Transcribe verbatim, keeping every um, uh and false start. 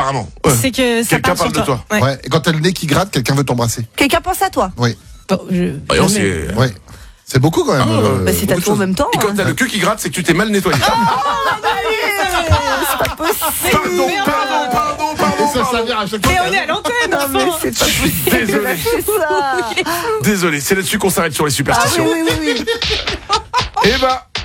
apparemment. Ouais. C'est que ça Quelqu'un parle parle sur de toi. Ouais. Ouais. Et quand t'as le nez qui gratte, quelqu'un veut t'embrasser. Quelqu'un pense à toi. Oui. Bon, je- Voyons, jamais. c'est. Ouais. C'est beaucoup quand même. Ah, euh, Bah, c'est beaucoup de tatoué en choses. même temps. Et quand hein. t'as le queue qui gratte, c'est que tu t'es mal nettoyé. C'est pas possible. Pardon, pardon, pardon, pardon. Et ça pardon. s'avère à chaque fois. Mais on est à l'antenne, Non, mais enfin. c'est pas possible. Désolé. Lâchez ça. Désolé, c'est là-dessus qu'on s'arrête sur les Ah oui, superstitions. oui, oui, oui. Eh ben,